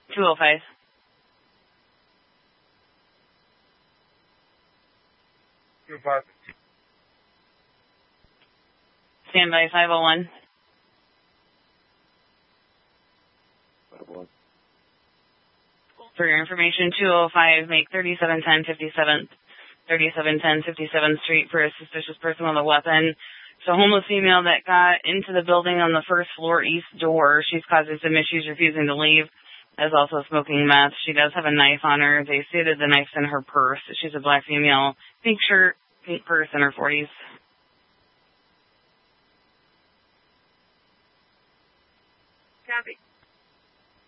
205. Stand by 501. 501. For your information, 205, make 3710 57th, 3710 57th Street for a suspicious person with a weapon. It's a homeless female that got into the building on the first floor east door. She's causing some issues, refusing to leave, as also smoking meth. She does have a knife on her. They stated the knife's in her purse. She's a black female, pink shirt, pink purse, in her 40s. Copy.